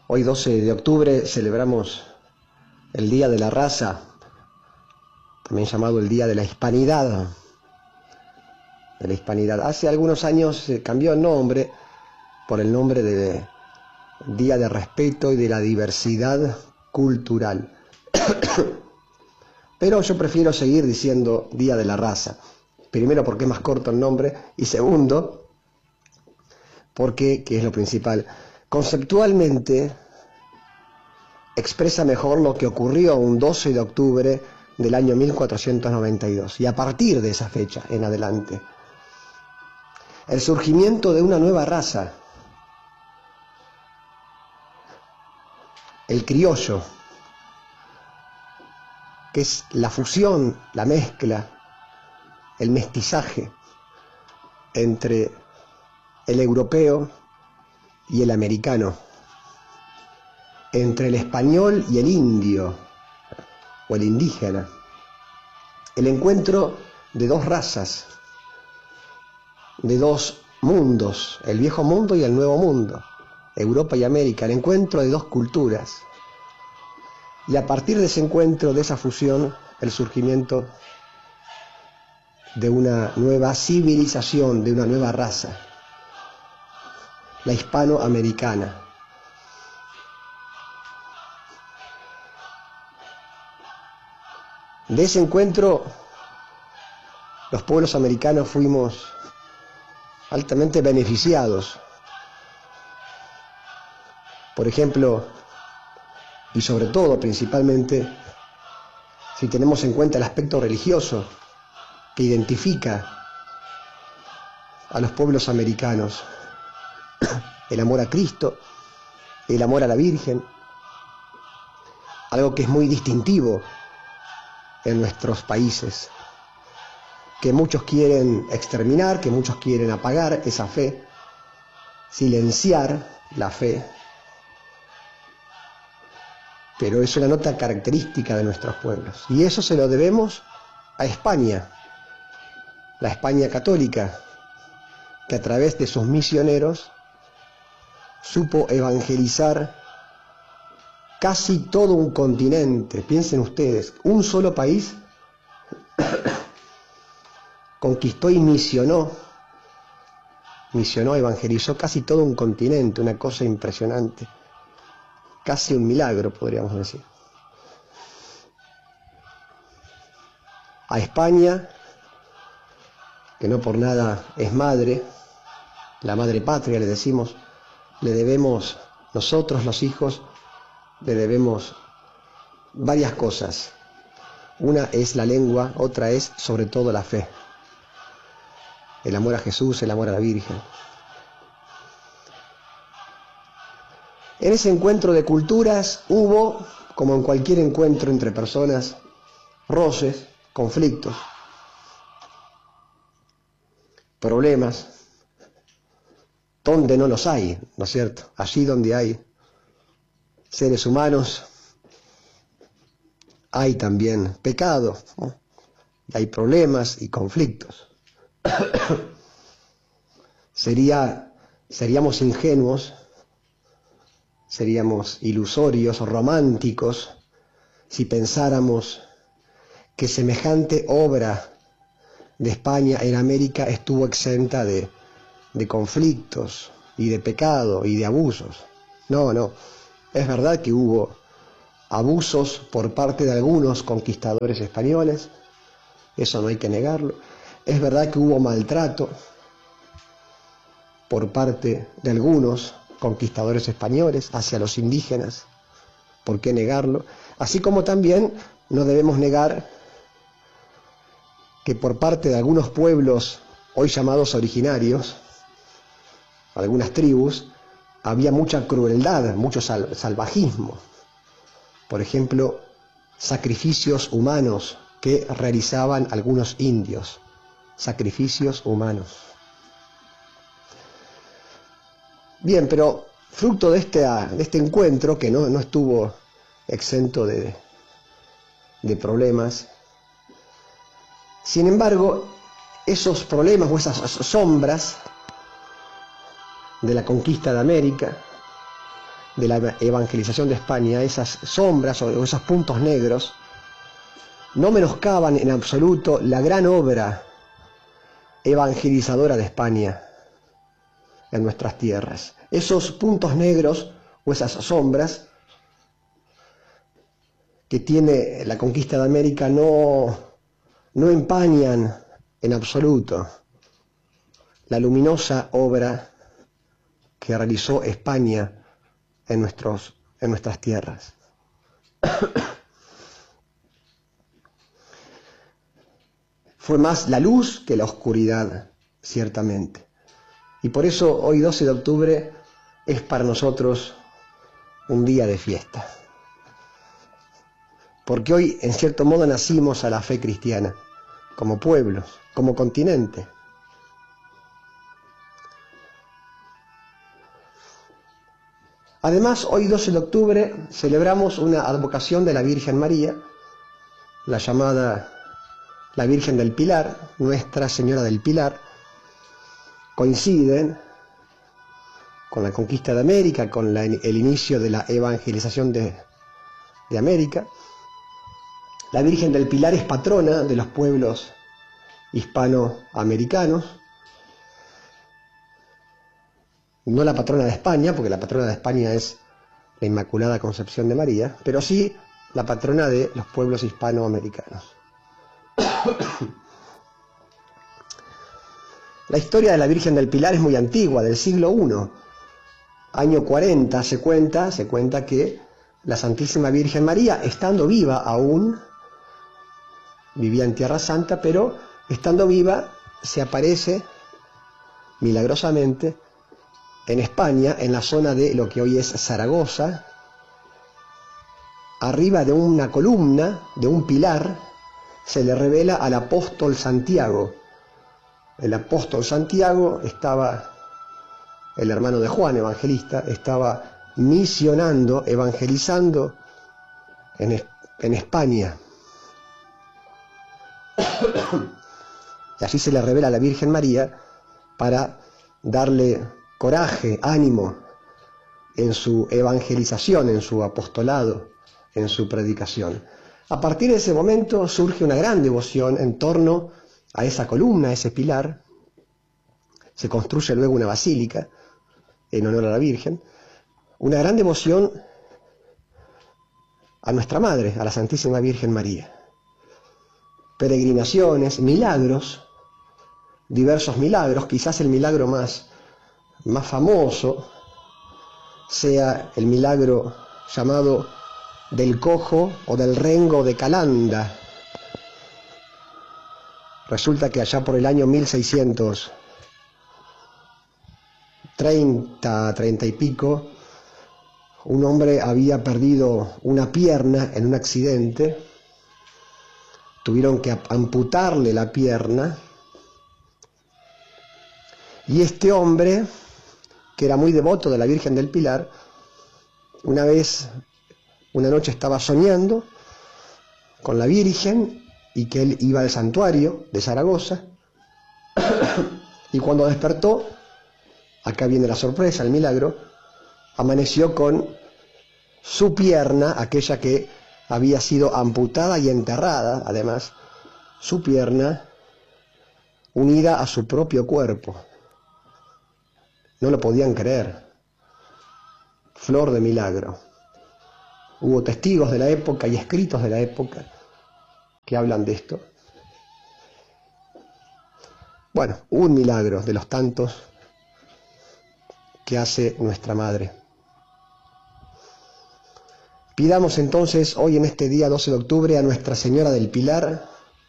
Hoy 12 de octubre celebramos el Día de la Raza, también llamado el Día de la Hispanidad. Hace algunos años se cambió el nombre por el nombre de Día de Respeto y de la Diversidad Cultural. Pero yo prefiero seguir diciendo Día de la Raza. Primero porque es más corto el nombre y segundo porque, que es lo principal, conceptualmente expresa mejor lo que ocurrió un 12 de octubre del año 1492 y a partir de esa fecha en adelante. El surgimiento de una nueva raza, el criollo, que es la fusión, la mezcla, el mestizaje entre el europeo y el americano, entre el español y el indio o el indígena, el encuentro de dos razas, de dos mundos, el viejo mundo y el nuevo mundo, Europa y América, el encuentro de dos culturas. Y a partir de ese encuentro, de esa fusión, el surgimiento de una nueva civilización, de una nueva raza, la hispanoamericana. De ese encuentro, los pueblos americanos fuimos altamente beneficiados. Por ejemplo, y sobre todo, principalmente, si tenemos en cuenta el aspecto religioso que identifica a los pueblos americanos, el amor a Cristo, el amor a la Virgen, algo que es muy distintivo en nuestros países, que muchos quieren exterminar, que muchos quieren apagar esa fe, silenciar la fe, pero es una nota característica de nuestros pueblos. Y eso se lo debemos a España, la España católica, que a través de sus misioneros supo evangelizar casi todo un continente. Piensen ustedes, un solo país conquistó y misionó, evangelizó casi todo un continente, una cosa impresionante. Casi un milagro, podríamos decir. A España, que no por nada es madre, la madre patria le decimos, le debemos, nosotros los hijos, le debemos varias cosas. Una es la lengua, otra es sobre todo la fe. El amor a Jesús, el amor a la Virgen. En ese encuentro de culturas hubo, como en cualquier encuentro entre personas, roces, conflictos, problemas, donde no los hay, ¿no es cierto? Allí donde hay seres humanos, hay también pecado, ¿no? Hay problemas y conflictos. Seríamos ingenuos, seríamos ilusorios o románticos si pensáramos que semejante obra de España en América estuvo exenta de conflictos y de pecado y de abusos. No, es verdad que hubo abusos por parte de algunos conquistadores españoles, eso no hay que negarlo. Es verdad que hubo maltrato por parte de algunos conquistadores españoles hacia los indígenas, ¿por qué negarlo? Así como también no debemos negar que por parte de algunos pueblos hoy llamados originarios, algunas tribus, había mucha crueldad, mucho salvajismo. Por ejemplo, sacrificios humanos que realizaban algunos indios, sacrificios humanos. Bien, pero fruto de este encuentro, que no estuvo exento de problemas, sin embargo, esos problemas o esas sombras de la conquista de América de la evangelización de España, esas sombras o esos puntos negros, no menoscaban en absoluto la gran obra evangelizadora de España en nuestras tierras. Esos puntos negros o esas sombras que tiene la conquista de América no empañan en absoluto la luminosa obra que realizó España en nuestras tierras. Fue más la luz que la oscuridad, ciertamente. Y por eso hoy 12 de octubre es para nosotros un día de fiesta. Porque hoy, en cierto modo, nacimos a la fe cristiana, como pueblos, como continente. Además, hoy 12 de octubre celebramos una advocación de la Virgen María, la llamada la Virgen del Pilar, Nuestra Señora del Pilar. Coinciden con la conquista de América, con el inicio de la evangelización de América. La Virgen del Pilar es patrona de los pueblos hispanoamericanos, no la patrona de España, porque la patrona de España es la Inmaculada Concepción de María, pero sí la patrona de los pueblos hispanoamericanos. La historia de la Virgen del Pilar es muy antigua, del siglo I. Año 40 se cuenta que la Santísima Virgen María, estando viva aún, vivía en Tierra Santa, pero estando viva se aparece milagrosamente en España, en la zona de lo que hoy es Zaragoza, arriba de una columna, de un pilar, se le revela al apóstol Santiago. El apóstol Santiago estaba, el hermano de Juan, evangelista, estaba misionando, evangelizando en España. Y así se le revela a la Virgen María para darle coraje, ánimo en su evangelización, en su apostolado, en su predicación. A partir de ese momento surge una gran devoción en torno a esa columna, a ese pilar. Se construye luego una basílica en honor a la Virgen. Una gran devoción a nuestra Madre, a la Santísima Virgen María. Peregrinaciones, milagros, diversos milagros. Quizás el milagro más famoso sea el milagro llamado del cojo o del rengo de Calanda. Resulta que allá por el año 1630 y pico, un hombre había perdido una pierna en un accidente. Tuvieron que amputarle la pierna. Y este hombre, que era muy devoto de la Virgen del Pilar, una noche estaba soñando con la Virgen y que él iba al santuario de Zaragoza, y cuando despertó, acá viene la sorpresa, el milagro, amaneció con su pierna, aquella que había sido amputada y enterrada, además, su pierna unida a su propio cuerpo. No lo podían creer. Flor de milagro. Hubo testigos de la época y escritos de la época que hablan de esto. Bueno, un milagro de los tantos que hace nuestra Madre. Pidamos entonces hoy en este día 12 de octubre a Nuestra Señora del Pilar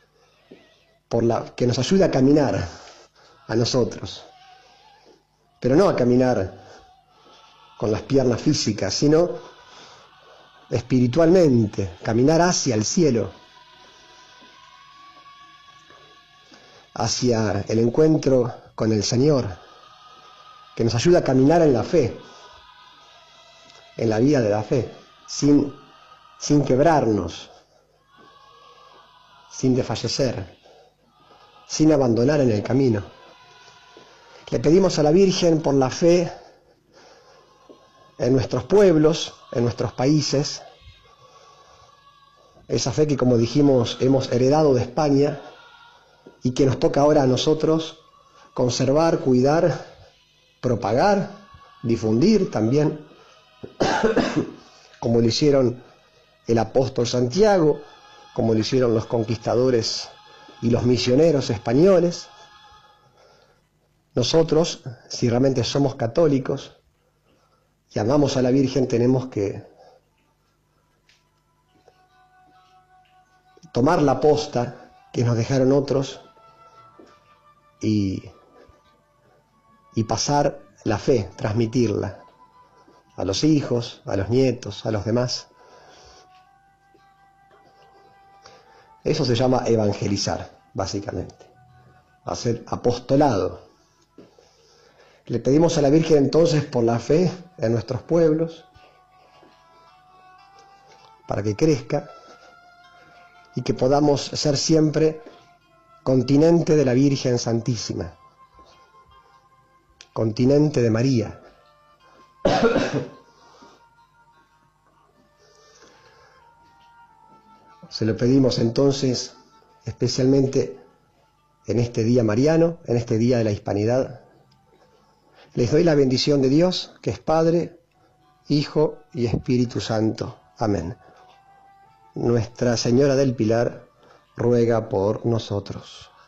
que nos ayude a caminar a nosotros, pero no a caminar con las piernas físicas, sino espiritualmente, caminar hacia el cielo, hacia el encuentro con el Señor, que nos ayuda a caminar en la fe, en la vida de la fe, sin quebrarnos, sin desfallecer, sin abandonar en el camino. Le pedimos a la Virgen por la fe en nuestros pueblos, en nuestros países, esa fe que, como dijimos, hemos heredado de España y que nos toca ahora a nosotros conservar, cuidar, propagar, difundir también, como lo hicieron el apóstol Santiago, como lo hicieron los conquistadores y los misioneros españoles. Nosotros, si realmente somos católicos y amamos a la Virgen, tenemos que tomar la posta que nos dejaron otros y pasar la fe, transmitirla a los hijos, a los nietos, a los demás. Eso se llama evangelizar, básicamente, hacer apostolado. Le pedimos a la Virgen entonces por la fe en nuestros pueblos, para que crezca y que podamos ser siempre continente de la Virgen Santísima, continente de María. Se lo pedimos entonces especialmente en este día mariano, en este día de la Hispanidad. Les doy la bendición de Dios, que es Padre, Hijo y Espíritu Santo. Amén. Nuestra Señora del Pilar ruega por nosotros.